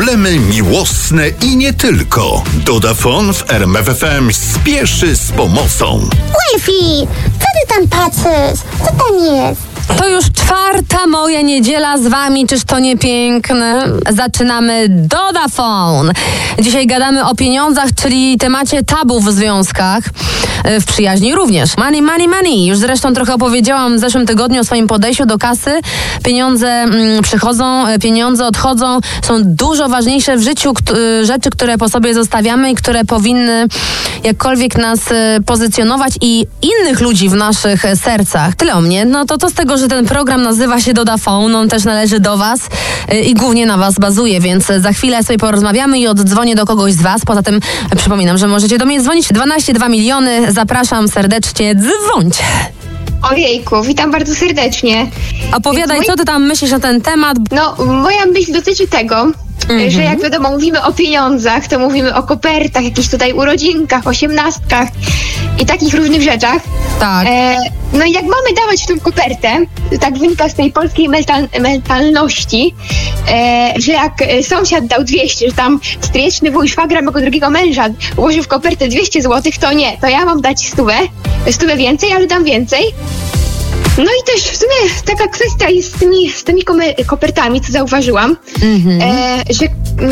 Problemy miłosne i nie tylko. Dodafon w RMF FM spieszy z pomocą. Wi-Fi, co ty tam patrzysz? Co tam jest? To już 4. moja niedziela z wami, czyż to nie piękne? Zaczynamy Dodafon. Dzisiaj gadamy o pieniądzach, czyli temacie tabu w związkach, w przyjaźni również. Money, money, money. Już zresztą trochę opowiedziałam w zeszłym tygodniu o swoim podejściu do kasy. Pieniądze przychodzą, pieniądze odchodzą. Są dużo ważniejsze w życiu rzeczy, które po sobie zostawiamy i które powinny jakkolwiek nas pozycjonować i innych ludzi w naszych sercach. Tyle o mnie. No to co z tego, że ten program nazywa się Dodafon, on też należy do was i głównie na was bazuje, więc za chwilę sobie porozmawiamy i oddzwonię do kogoś z was. Poza tym przypominam, że możecie do mnie dzwonić 12,2 miliony. Zapraszam serdecznie, dzwońcie. Ojejku, witam bardzo serdecznie. Opowiadaj, co ty tam myślisz na ten temat? No, moja myśl dotyczy tego, że jak wiadomo, mówimy o pieniądzach, to mówimy o kopertach, jakichś tutaj urodzinkach, 18 i takich różnych rzeczach. Tak. No i jak mamy dawać tą kopertę, tak wynika z tej polskiej mentalności, że jak sąsiad dał 200, że tam stryjeczny wuj szwagra mego drugiego męża ułożył w kopertę 200 zł, to nie, to ja mam dać 100 więcej, ale dam więcej. No i też w sumie taka kwestia jest z tymi kopertami, co zauważyłam, że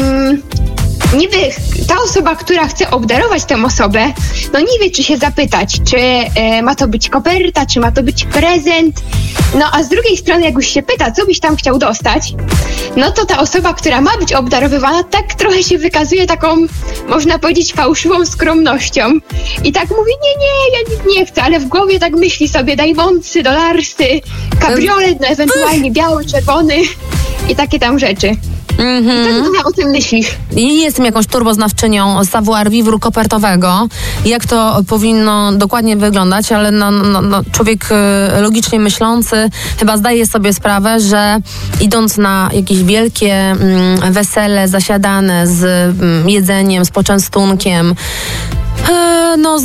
niby ta osoba, która chce obdarować tę osobę, no nie wie, czy się zapytać, czy ma to być koperta, czy ma to być prezent. No a z drugiej strony, jak już się pyta, co byś tam chciał dostać, no to ta osoba, która ma być obdarowywana, tak trochę się wykazuje taką, można powiedzieć, fałszywą skromnością. I tak mówi, nie, ja nic nie chcę, ale w głowie tak myśli sobie, diamondsy, dolarsy, kabriolet, no ewentualnie biały, czerwony i takie tam rzeczy. Co ty o tym myślisz? Nie jestem jakąś turboznawczynią savoir-vivre kopertowego, jak to powinno dokładnie wyglądać, ale człowiek logicznie myślący chyba zdaje sobie sprawę, że idąc na jakieś wielkie wesele zasiadane z jedzeniem, z poczęstunkiem, no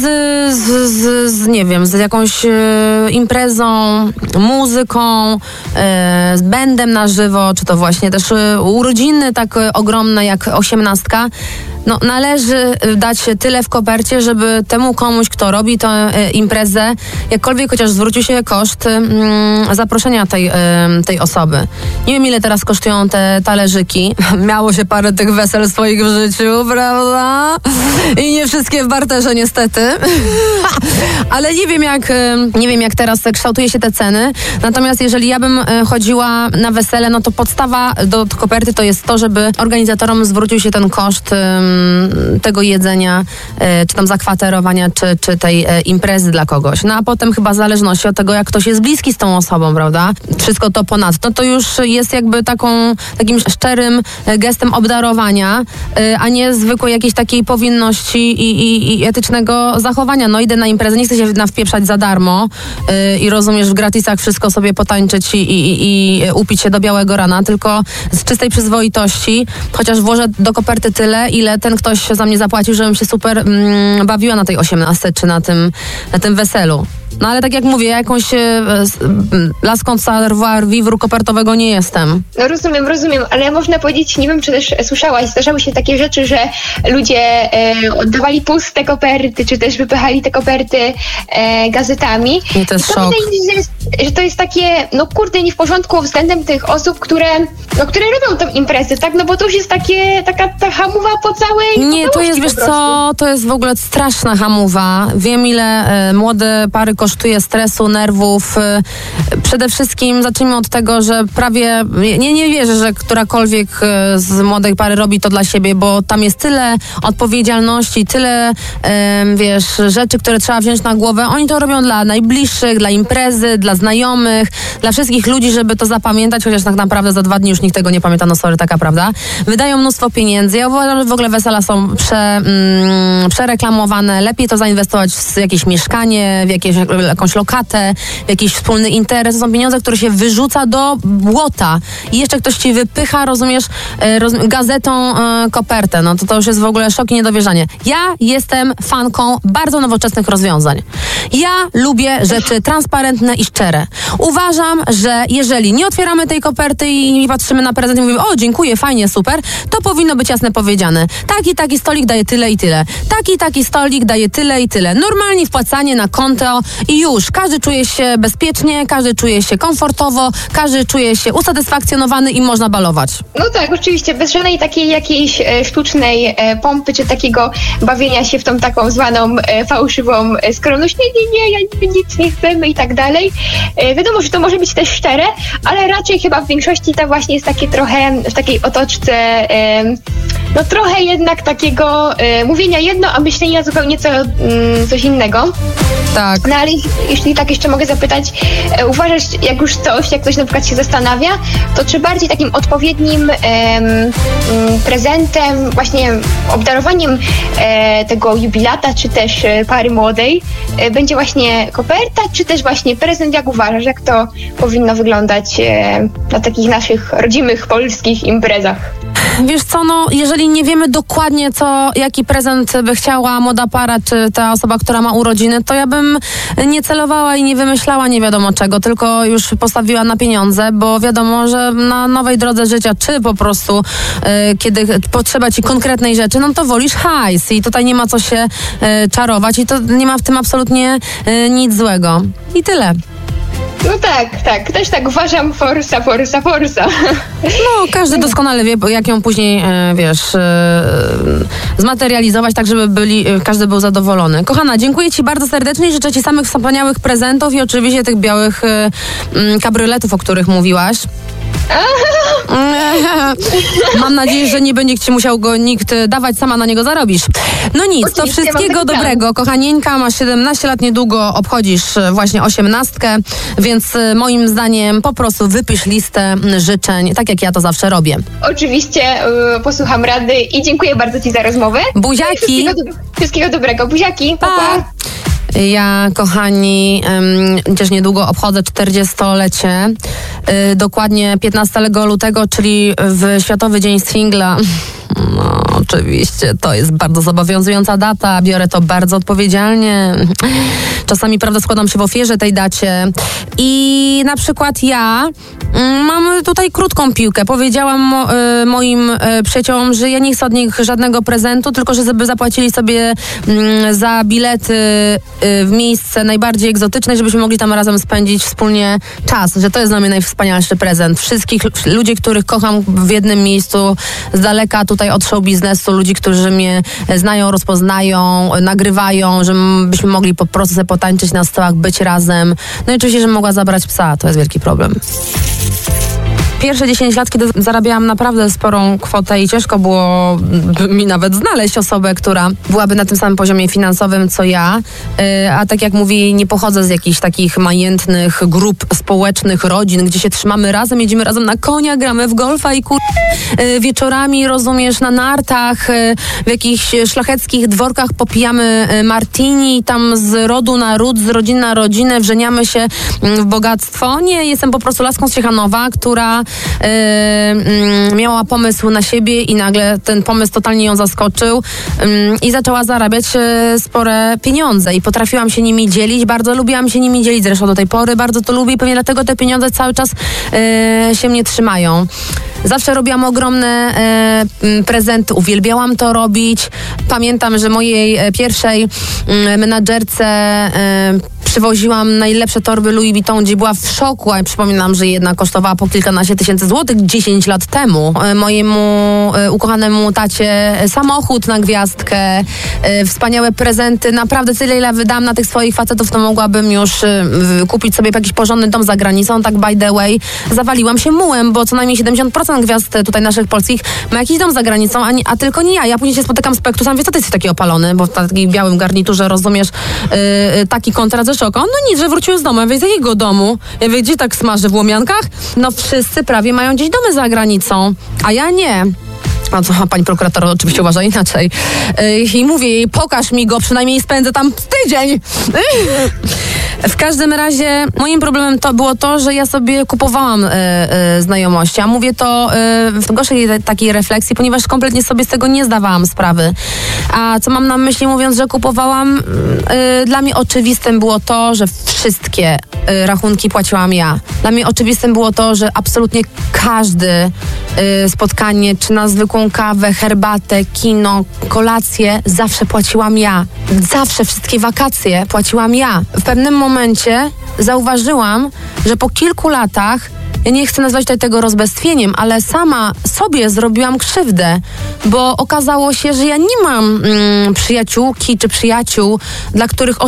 nie wiem, z jakąś imprezą, muzyką, z bandem na żywo, czy to właśnie też urodziny tak ogromne jak 18, no należy dać tyle w kopercie, żeby temu komuś, kto robi tę imprezę, jakkolwiek chociaż zwrócił się koszt zaproszenia tej osoby. Nie wiem, ile teraz kosztują te talerzyki. Miało się parę tych wesel swoich w życiu, prawda? I nie wszystkie w barterze niestety. Ale nie wiem jak teraz kształtuje się te ceny. Natomiast jeżeli ja bym chodziła na wesele, no to podstawa do koperty to jest to, żeby organizatorom zwrócił się ten koszt tego jedzenia, czy tam zakwaterowania, czy tej imprezy dla kogoś. No a potem chyba w zależności od tego, jak ktoś jest bliski z tą osobą, prawda? Wszystko to ponadto, to już jest jakby takim szczerym gestem obdarowania, a nie zwykłej jakiejś takiej powinności i etycznego zachowania. No idę na imprezę, nie chcę się nawpieprzać za darmo i rozumiesz, w gratisach wszystko sobie potańczyć i upić się do białego rana, tylko z czystej przyzwoitości, chociaż włożę do koperty tyle, ile ten ktoś za mnie zapłacił, żebym się super bawiła na tej 18 czy na tym weselu. No ale tak jak mówię, ja jakąś laską savoir-vivre kopertowego nie jestem. No rozumiem, ale można powiedzieć, nie wiem, czy też słyszałaś, zdarzały się takie rzeczy, że ludzie oddawali puste koperty, czy też wypychali te koperty gazetami. I to jest szok. Wydaje mi się, że to jest takie, no kurde, nie w porządku względem tych osób, które robią tę imprezę, tak? No bo to już jest taka hamuwa po całej... Nie, to jest, wiesz co, to jest w ogóle straszna hamuwa. Wiem, ile młode pary kosztuje stresu, nerwów. Przede wszystkim zacznijmy od tego, że prawie nie wierzę, że którakolwiek z młodej pary robi to dla siebie, bo tam jest tyle odpowiedzialności, tyle wiesz, rzeczy, które trzeba wziąć na głowę. Oni to robią dla najbliższych, dla imprezy, dla znajomych, dla wszystkich ludzi, żeby to zapamiętać, chociaż tak naprawdę za 2 dni już nikt tego nie pamięta, no sorry, taka prawda. Wydają mnóstwo pieniędzy. Ja uważam, że w ogóle wesela są przereklamowane. Lepiej to zainwestować w jakieś mieszkanie, w jakąś lokatę, w jakiś wspólny interes. To są pieniądze, które się wyrzuca do błota. I jeszcze ktoś ci wypycha, rozumiesz, gazetą kopertę. No to już jest w ogóle szok i niedowierzanie. Ja jestem fanką bardzo nowoczesnych rozwiązań. Ja lubię rzeczy transparentne i szczere. Uważam, że jeżeli nie otwieramy tej koperty i nie patrzymy na prezent i mówimy, o dziękuję, fajnie, super, to powinno być jasne powiedziane. Taki stolik daje tyle i tyle. Taki stolik daje tyle i tyle. Normalnie wpłacanie na konto i już. Każdy czuje się bezpiecznie, każdy czuje się komfortowo, każdy czuje się usatysfakcjonowany i można balować. No tak, oczywiście, bez żadnej takiej jakiejś sztucznej pompy, czy takiego bawienia się w tą taką zwaną fałszywą skromność. Nie, ja nic nie chcemy i tak dalej. Wiadomo, że to może być też szczere, ale raczej chyba w większości to właśnie jest takie trochę w takiej otoczce, no trochę jednak takiego mówienia jedno, a myślenia zupełnie coś innego. Tak. No ale jeśli tak jeszcze mogę zapytać, uważasz, jak ktoś na przykład się zastanawia, to czy bardziej takim odpowiednim prezentem, właśnie obdarowaniem tego jubilata, czy też pary młodej, będzie właśnie koperta, czy też właśnie prezent? Jak uważasz, jak to powinno wyglądać na takich naszych rodzimych polskich imprezach? Wiesz co, no jeżeli nie wiemy dokładnie jaki prezent by chciała młoda para, czy ta osoba, która ma urodziny, to ja bym nie celowała i nie wymyślała nie wiadomo czego, tylko już postawiła na pieniądze, bo wiadomo, że na nowej drodze życia, czy po prostu kiedy potrzeba ci konkretnej rzeczy, no to wolisz hajs i tutaj nie ma co się czarować i to nie ma w tym absolutnie nic złego. I tyle. No tak, też tak uważam, forsa. No, każdy doskonale wie, jak ją później, zmaterializować, tak żeby każdy był zadowolony. Kochana, dziękuję ci bardzo serdecznie i życzę ci samych wspaniałych prezentów i oczywiście tych białych kabrioletów, o których mówiłaś. Mam nadzieję, że nie będzie ci musiał go nikt dawać, sama na niego zarobisz. No nic, oczywiście, to wszystkiego dobrego. Kochanieńka, masz 17 lat, niedługo obchodzisz właśnie 18, więc moim zdaniem po prostu wypisz listę życzeń, tak jak ja to zawsze robię. Oczywiście, posłucham rady i dziękuję bardzo ci za rozmowę. Buziaki. Wszystkiego dobrego. Buziaki. Pa, pa. Ja, kochani, też niedługo obchodzę 40-lecie. Dokładnie 15 lutego, czyli w Światowy Dzień Singla. No, oczywiście, to jest bardzo zobowiązująca data. Biorę to bardzo odpowiedzialnie. Czasami, prawda, składam się w ofierze tej dacie. I na przykład ja mam tutaj krótką piłkę. Powiedziałam moim przyjaciołom, że ja nie chcę od nich żadnego prezentu, tylko że żeby zapłacili sobie za bilety w miejsce najbardziej egzotyczne, żebyśmy mogli tam razem spędzić wspólnie czas. Że to jest dla mnie najwspanialszy prezent. Wszystkich ludzi, których kocham w jednym miejscu, z daleka tutaj od show biznesu, ludzi, którzy mnie znają, rozpoznają, nagrywają, żebyśmy mogli po prostu sobie potańczyć na stołach, być razem. No i oczywiście, żebym mogła zabrać psa. To jest wielki problem. Pierwsze 10 lat, kiedy zarabiałam naprawdę sporą kwotę i ciężko było mi nawet znaleźć osobę, która byłaby na tym samym poziomie finansowym, co ja. A tak jak mówi, nie pochodzę z jakichś takich majętnych grup społecznych, rodzin, gdzie się trzymamy razem, jedziemy razem na konia, gramy w golfa i wieczorami, rozumiesz, na nartach, w jakichś szlacheckich dworkach popijamy martini i tam z rodu na ród, z rodziny na rodzinę wrzeniamy się w bogactwo. Nie, jestem po prostu laską z Ciechanowa, która miała pomysł na siebie i nagle ten pomysł totalnie ją zaskoczył i zaczęła zarabiać spore pieniądze i potrafiłam się nimi dzielić, bardzo lubiłam się nimi dzielić, zresztą do tej pory bardzo to lubię i pewnie dlatego te pieniądze cały czas się mnie trzymają. Zawsze robiłam ogromne prezenty, uwielbiałam to robić. Pamiętam, że mojej pierwszej menadżerce przywoziłam najlepsze torby Louis Vuitton, gdzie była w szoku, a przypominam, że jedna kosztowała po kilkanaście tysięcy złotych 10 lat temu. Mojemu ukochanemu tacie samochód na gwiazdkę, wspaniałe prezenty. Naprawdę tyle, ile wydałam na tych swoich facetów, to mogłabym już kupić sobie jakiś porządny dom za granicą. Tak by the way, zawaliłam się mułem, bo co najmniej 70% gwiazd tutaj naszych polskich ma jakiś dom za granicą, a tylko nie ja. Ja później się spotykam z Pektusem, wie co ty jesteś taki opalony, bo w takim białym garniturze, rozumiesz, taki kontrast ze szoką. No nic, że wróciły z domu. Ja wiem, z jakiego domu? Ja wiem, gdzie tak smaży w Łomiankach? No wszyscy prawie mają gdzieś domy za granicą, a ja nie. A co, pani prokurator oczywiście uważa inaczej. I mówię jej, pokaż mi go, przynajmniej spędzę tam tydzień. W każdym razie moim problemem to było to, że ja sobie kupowałam znajomości, a mówię to w gorszej takiej refleksji, ponieważ kompletnie sobie z tego nie zdawałam sprawy. A co mam na myśli, mówiąc, że kupowałam, dla mnie oczywistym było to, że wszystkie rachunki płaciłam ja. Dla mnie oczywistym było to, że absolutnie każde spotkanie, czy na zwykłą kawę, herbatę, kino, kolację, zawsze płaciłam ja. Zawsze wszystkie wakacje płaciłam ja. W pewnym momencie zauważyłam, że po kilku latach, ja nie chcę nazwać tego rozbestwieniem, ale sama sobie zrobiłam krzywdę, bo okazało się, że ja nie mam przyjaciółki czy przyjaciół, dla których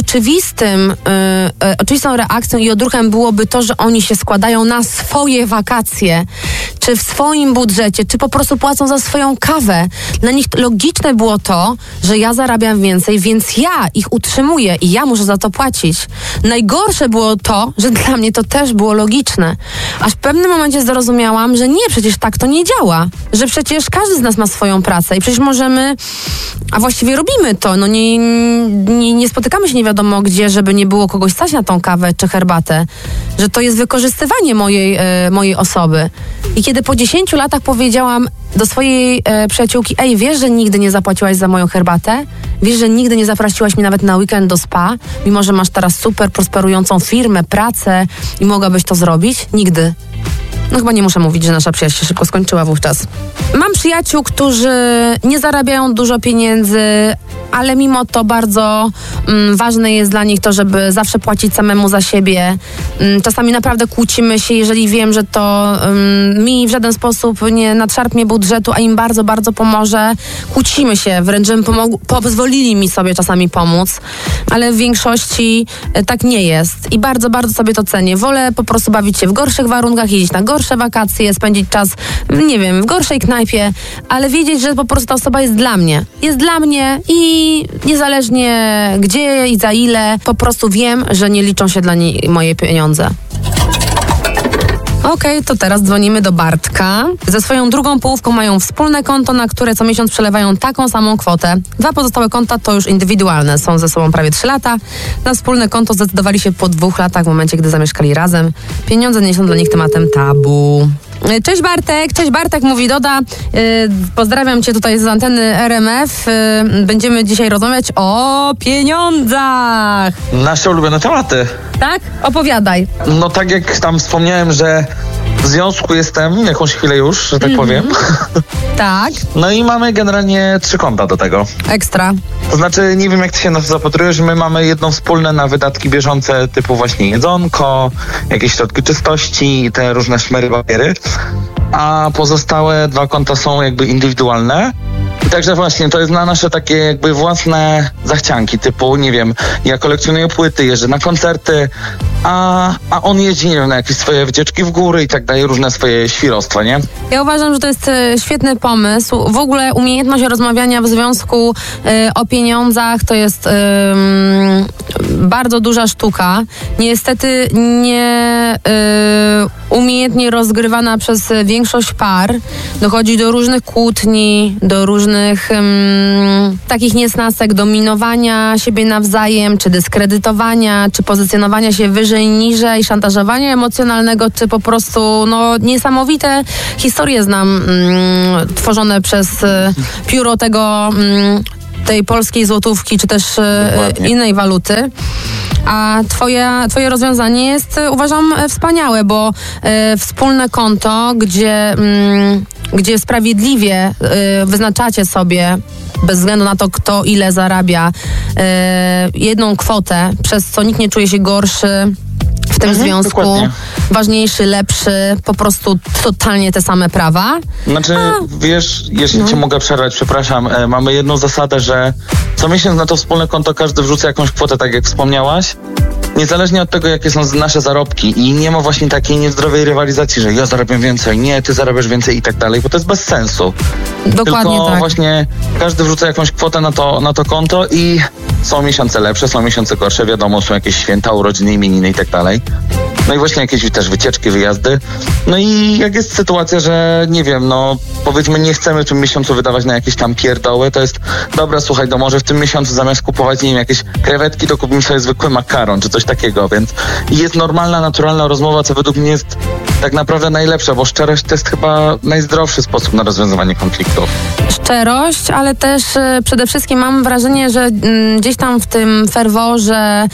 oczywistą reakcją i odruchem byłoby to, że oni się składają na swoje wakacje, czy w swoim budżecie, czy po prostu płacą za swoją kawę. Dla nich logiczne było to, że ja zarabiam więcej, więc ja ich utrzymuję i ja muszę za to płacić. Najgorsze było to, że dla mnie to też było logiczne. Aż w pewnym momencie zrozumiałam, że nie, przecież tak to nie działa. Że przecież każdy z nas ma swoją pracę i przecież możemy, a właściwie robimy to. No nie spotykamy się nie wiadomo gdzie, żeby nie było kogoś stać na tą kawę czy herbatę. Że to jest wykorzystywanie mojej osoby. I kiedy po 10 latach powiedziałam do swojej przyjaciółki, ej, wiesz, że nigdy nie zapłaciłaś za moją herbatę? Wiesz, że nigdy nie zaprosiłaś mnie nawet na weekend do spa? Mimo że masz teraz super prosperującą firmę, pracę i mogłabyś to zrobić? Nigdy. No chyba nie muszę mówić, że nasza przyjaźń się szybko skończyła wówczas. Mam przyjaciół, którzy nie zarabiają dużo pieniędzy, ale mimo to bardzo ważne jest dla nich to, żeby zawsze płacić samemu za siebie. Czasami naprawdę kłócimy się, jeżeli wiem, że to mi w żaden sposób nie nadszarpnie budżetu, a im bardzo, bardzo pomoże. Kłócimy się, wręcz żebym pozwolili mi sobie czasami pomóc, ale w większości tak nie jest i bardzo, bardzo sobie to cenię. Wolę po prostu bawić się w gorszych warunkach, jeździć na gorsze wakacje, spędzić czas, nie wiem, w gorszej knajpie, ale wiedzieć, że po prostu ta osoba jest dla mnie. Jest dla mnie i niezależnie gdzie i za ile, po prostu wiem, że nie liczą się dla niej moje pieniądze. Okej, to teraz dzwonimy do Bartka. Ze swoją drugą połówką mają wspólne konto, na które co miesiąc przelewają taką samą kwotę. 2 pozostałe konta to już indywidualne. Są ze sobą prawie 3 lata. Na wspólne konto zdecydowali się po 2 latach, w momencie, gdy zamieszkali razem. Pieniądze nie są dla nich tematem tabu. Cześć Bartek, mówi Doda. Pozdrawiam cię tutaj z anteny RMF. Będziemy dzisiaj rozmawiać o pieniądzach. Nasze ulubione tematy. Tak? Opowiadaj. No tak jak tam wspomniałem, że w związku jestem jakąś chwilę już, że tak powiem. Tak. No i mamy generalnie 3 konta do tego. Ekstra. To znaczy, nie wiem jak ty się nas zapatrujesz, my mamy jedno wspólne na wydatki bieżące typu właśnie jedzonko, jakieś środki czystości i te różne szmery papiery, a pozostałe 2 konta są jakby indywidualne. I także właśnie to jest na nasze takie jakby własne zachcianki typu, nie wiem, ja kolekcjonuję płyty, jeżdżę na koncerty, a on jeździ, nie wiem, na jakieś swoje wycieczki w góry i tak dalej, różne swoje świrostwa, nie? Ja uważam, że to jest świetny pomysł. W ogóle umiejętność rozmawiania w związku o pieniądzach to jest bardzo duża sztuka. Niestety nie umiejętnie rozgrywana przez większość par. Dochodzi do różnych kłótni, do różnych takich niesnasek, dominowania siebie nawzajem, czy dyskredytowania, czy pozycjonowania się wyżej, niżej, szantażowania emocjonalnego, czy po prostu niesamowite historie znam tworzone przez pióro tej polskiej złotówki, czy też innej waluty. A twoje rozwiązanie jest, uważam, wspaniałe, bo wspólne konto, gdzie sprawiedliwie wyznaczacie sobie, bez względu na to, kto ile zarabia, jedną kwotę, przez co nikt nie czuje się gorszy w tym związku, dokładnie. Ważniejszy, lepszy, po prostu totalnie te same prawa. Znaczy, wiesz, jeśli cię mogę przerwać, przepraszam, mamy jedną zasadę, że co miesiąc na to wspólne konto każdy wrzuca jakąś kwotę, tak jak wspomniałaś, niezależnie od tego, jakie są nasze zarobki i nie ma właśnie takiej niezdrowej rywalizacji, że ja zarabiam więcej, nie, ty zarabiasz więcej i tak dalej, bo to jest bez sensu. Dokładnie. Tylko tak. właśnie każdy wrzuca jakąś kwotę na to konto i są miesiące lepsze, są miesiące gorsze, wiadomo, są jakieś święta, urodziny, imieniny i tak dalej. no i właśnie jakieś też wycieczki, wyjazdy. No i jak jest sytuacja, że nie wiem, no powiedzmy nie chcemy w tym miesiącu wydawać na jakieś tam pierdoły, to jest dobra, słuchaj, to może w tym miesiącu zamiast kupować, nie wiem, jakieś krewetki, to kupimy sobie zwykły makaron, czy coś takiego, więc jest normalna, naturalna rozmowa, co według mnie jest tak naprawdę najlepsza, bo szczerość to jest chyba najzdrowszy sposób na rozwiązywanie konfliktów. Szczerość, ale też przede wszystkim mam wrażenie, że gdzieś tam w tym ferworze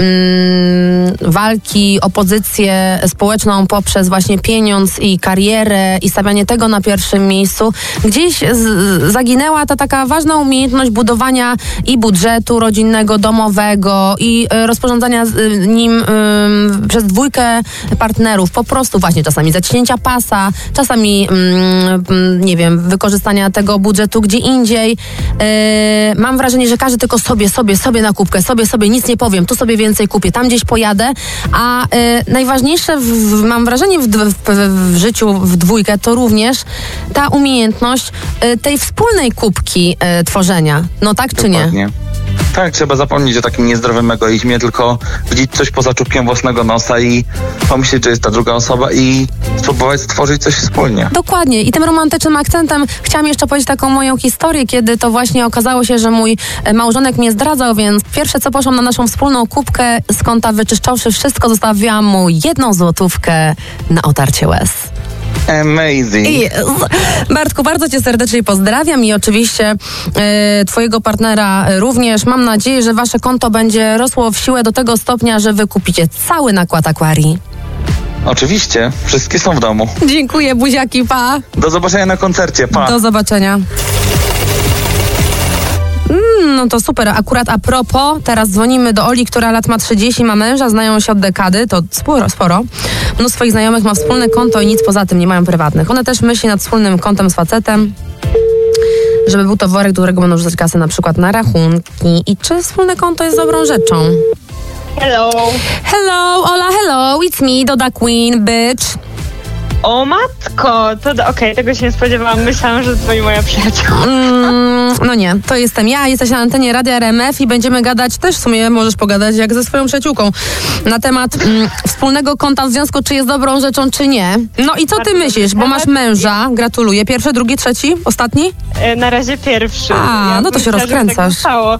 walki o pozycję społeczną poprzez właśnie pieniądz i karierę i stawianie tego na pierwszym miejscu, gdzieś zaginęła ta taka ważna umiejętność budowania i budżetu rodzinnego, domowego i rozporządzania nim przez dwójkę partnerów. Po prostu właśnie czasami zaciśnięcia pasa, czasami nie wiem, wykorzystania tego budżetu gdzie indziej. Mam wrażenie, że każdy tylko sobie na kubkę, sobie nic nie powiem, tu sobie więcej kupię, tam gdzieś pojadę, a najważniejsze mam wrażenie w życiu w dwójkę to również ta umiejętność tej wspólnej kubki tworzenia. No tak czy Dokładnie. nie? Tak, trzeba zapomnieć o takim niezdrowym egoizmie, tylko widzieć coś poza czubkiem własnego nosa i pomyśleć, że jest ta druga osoba i spróbować stworzyć coś wspólnie. Dokładnie. I tym romantycznym akcentem chciałam jeszcze powiedzieć taką moją historię, kiedy to właśnie okazało się, że mój małżonek mnie zdradzał, więc pierwsze co poszłam na naszą wspólną kubkę, z konta wyczyszczawszy wszystko, zostawiłam mu 1 złotówkę na otarcie łez. Amazing. Yes. Bartku, bardzo cię serdecznie pozdrawiam i oczywiście twojego partnera również. Mam nadzieję, że wasze konto będzie rosło w siłę do tego stopnia, że wy kupicie cały nakład Aquarii. Oczywiście, wszystkie są w domu. Dziękuję, buziaki, pa. Do zobaczenia na koncercie, pa. Do zobaczenia. No to super. Akurat a propos, teraz dzwonimy do Oli, która lat ma 30, ma męża, znają się od dekady, to sporo. Mnóstwo ich znajomych ma wspólne konto i nic poza tym, nie mają prywatnych. One też myśli nad wspólnym kontem z facetem, żeby był to worek, do którego będą rzucać kasę na przykład na rachunki. I czy wspólne konto jest dobrą rzeczą? Hello. Hello, Ola, hello, it's me, Doda Queen, bitch. O matko, to okej, tego się nie spodziewałam. Myślałam, że dzwoni moja przyjaciółka. No nie, to jestem ja, jesteś na antenie Radia RMF i będziemy gadać, też w sumie możesz pogadać jak ze swoją przyjaciółką, na temat wspólnego konta w związku, czy jest dobrą rzeczą, czy nie. No i co ty myślisz, bo masz męża, gratuluję, pierwszy, drugi, trzeci, ostatni? Na razie pierwszy. No to się rozkręcasz. Tak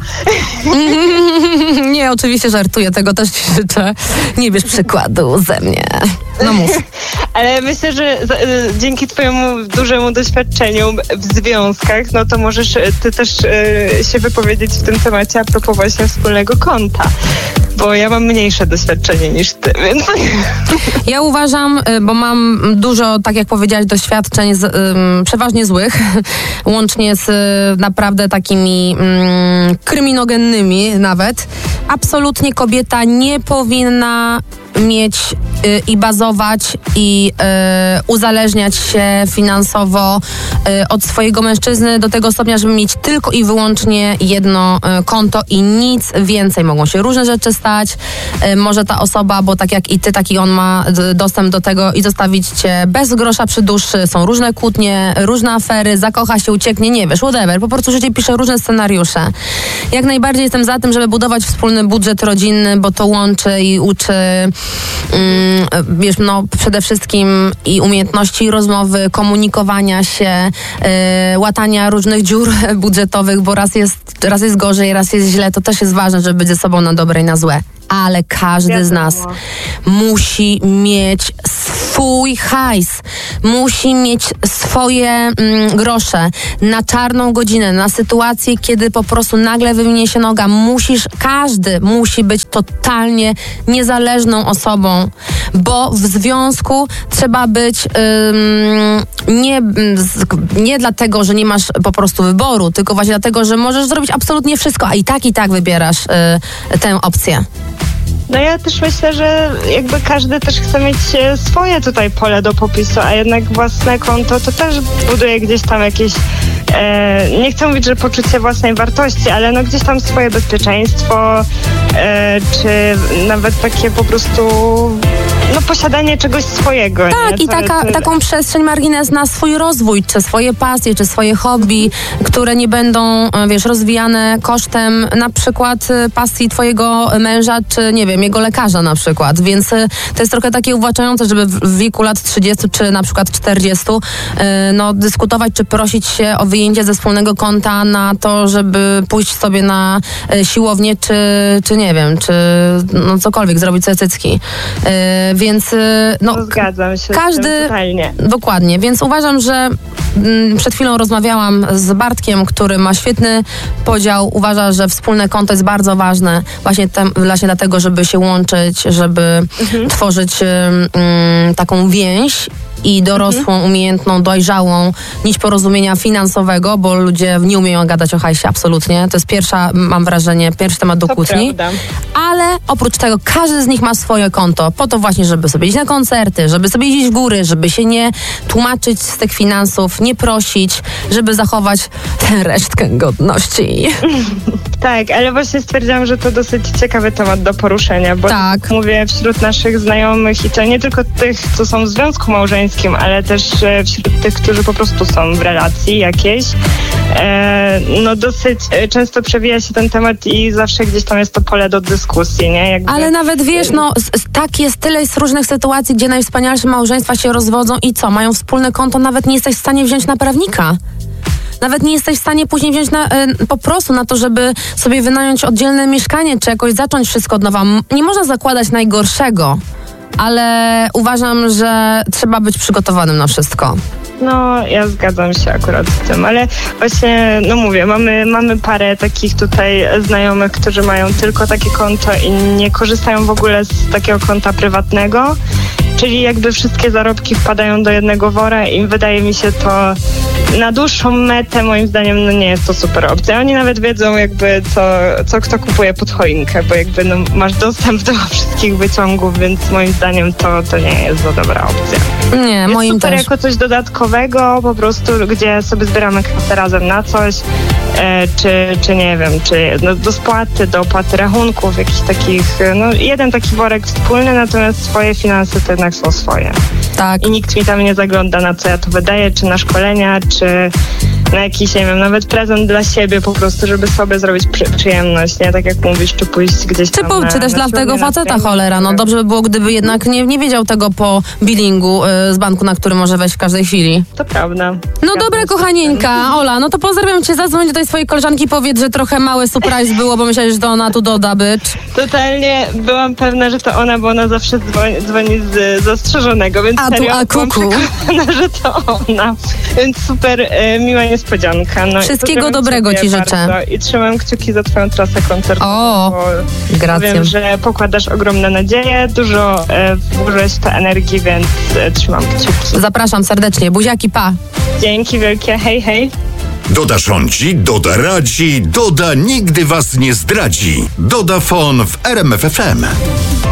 Nie, oczywiście żartuję, tego też ci życzę. Nie bierz przykładu ze mnie. No mów. Ale myślę, że dzięki twojemu dużemu doświadczeniu w związkach, no to możesz ty też się wypowiedzieć w tym temacie a propos właśnie wspólnego konta. Bo ja mam mniejsze doświadczenie niż ty, więc... Ja uważam, bo mam dużo, tak jak powiedziałaś, doświadczeń przeważnie złych, łącznie z naprawdę takimi kryminogennymi nawet. Absolutnie kobieta nie powinna mieć i bazować i uzależniać się finansowo od swojego mężczyzny do tego stopnia, żeby mieć tylko i wyłącznie jedno konto i nic więcej. Mogą się różne rzeczy stać. Może ta osoba, bo tak jak i ty, taki on ma dostęp do tego i zostawić cię bez grosza przy duszy. Są różne kłótnie, różne afery, zakocha się, ucieknie, nie wiesz, whatever. Po prostu życie pisze różne scenariusze. Jak najbardziej jestem za tym, żeby budować wspólny budżet rodzinny, bo to łączy i uczy wiesz, no przede wszystkim i umiejętności rozmowy, komunikowania się, łatania różnych dziur budżetowych, bo raz jest gorzej, raz jest źle. To też jest ważne, żeby być ze sobą na dobre i na złe. Ale każdy z nas musi mieć swój hajs, musi mieć swoje grosze na czarną godzinę, na sytuację, kiedy po prostu nagle wywinie się noga. Każdy musi być totalnie niezależną osobą, bo w związku trzeba być nie dlatego, że nie masz po prostu wyboru, tylko właśnie dlatego, że możesz zrobić absolutnie wszystko, a i tak wybierasz tę opcję. No ja też myślę, że jakby każdy też chce mieć swoje tutaj pole do popisu, a jednak własne konto to też buduje gdzieś tam jakieś, nie chcę mówić, że poczucie własnej wartości, ale no gdzieś tam swoje bezpieczeństwo, czy nawet takie po prostu, posiadanie czegoś swojego. Tak, nie? i taką przestrzeń, margines na swój rozwój, czy swoje pasje, czy swoje hobby, które nie będą, rozwijane kosztem na przykład pasji twojego męża, czy nie wiem, jego lekarza na przykład. Więc to jest trochę takie uwłaczające, żeby w wieku lat 30 czy na przykład 40 dyskutować, czy prosić się o wyjęcie ze wspólnego konta na to, żeby pójść sobie na siłownię, czy nie wiem, czy cokolwiek, zrobić sobie cycki. Więc zgadzam się każdy, z tym totalnie. Dokładnie, więc uważam, że przed chwilą rozmawiałam z Bartkiem, który ma świetny podział, uważa, że wspólne konto jest bardzo ważne właśnie dlatego, żeby się łączyć, żeby tworzyć taką więź i dorosłą, umiejętną, dojrzałą nić porozumienia finansowego, bo ludzie nie umieją gadać o hajsie, absolutnie. To jest mam wrażenie, pierwszy temat do kłótni. Ale oprócz tego każdy z nich ma swoje konto, po to właśnie, żeby sobie iść na koncerty, żeby sobie iść w góry, żeby się nie tłumaczyć z tych finansów, nie prosić, żeby zachować tę resztkę godności. Tak, ale właśnie stwierdziłam, że to dosyć ciekawy temat do poruszenia, bo tak. Mówię wśród naszych znajomych i to nie tylko tych, co są w związku małżeńskim, ale też wśród tych, którzy po prostu są w relacji jakiejś. Dosyć często przewija się ten temat i zawsze gdzieś tam jest to pole do dyskusji, nie? Ale nawet wiesz, jest tyle różnych sytuacji, gdzie najwspanialsze małżeństwa się rozwodzą i co? Mają wspólne konto, nawet nie jesteś w stanie wziąć na prawnika. Nawet nie jesteś w stanie później wziąć po prostu na to, żeby sobie wynająć oddzielne mieszkanie, czy jakoś zacząć wszystko od nowa. Nie można zakładać najgorszego, ale uważam, że trzeba być przygotowanym na wszystko. Ja zgadzam się akurat z tym, ale właśnie, mówię, mamy parę takich tutaj znajomych, którzy mają tylko takie konto i nie korzystają w ogóle z takiego konta prywatnego, czyli jakby wszystkie zarobki wpadają do jednego wora i wydaje mi się to na dłuższą metę, moim zdaniem, nie jest to super opcja. Oni nawet wiedzą jakby co kto kupuje pod choinkę, bo jakby masz dostęp do wszystkich wyciągów, więc moim zdaniem to nie jest za dobra opcja. Nie, jest moim super też. Jako coś dodatkowego po prostu, gdzie sobie zbieramy kasę razem na coś, czy nie wiem, czy do spłaty, do opłaty rachunków, jakichś takich, jeden taki worek wspólny, natomiast swoje finanse to jednak są swoje. Tak. I nikt mi tam nie zagląda, na co ja to wydaję, czy na szkolenia, czy na jakiś, nie wiem, nawet prezent dla siebie po prostu, żeby sobie zrobić przyjemność, nie? Tak jak mówisz, czy pójść gdzieś tam Czy też dla tego faceta, cholera. Dobrze by było, gdyby jednak nie wiedział tego po billingu z banku, na który może wejść w każdej chwili. To prawda. Dobra, kochanieńka. Ola, to pozdrawiam cię, zadzwoń do tej swojej koleżanki, powiedz, że trochę mały surprise było, bo myślałeś, że to ona tu doda, bycz. Totalnie byłam pewna, że to ona, bo ona zawsze dzwoni z zastrzeżonego, więc serio byłam przekonana, że to ona. Więc super miła niespodzianka. Wszystkiego dobrego ci życzę. Bardzo. I trzymam kciuki za twoją trasę koncertową. Grazie. Wiem, że pokładasz ogromne nadzieje, dużo włożyłeś w to energii, więc trzymam kciuki. Zapraszam serdecznie. Buziaki, pa. Dzięki wielkie. Hej, hej. Doda rządzi, Doda radzi, Doda nigdy was nie zdradzi. Dodafon w RMF FM.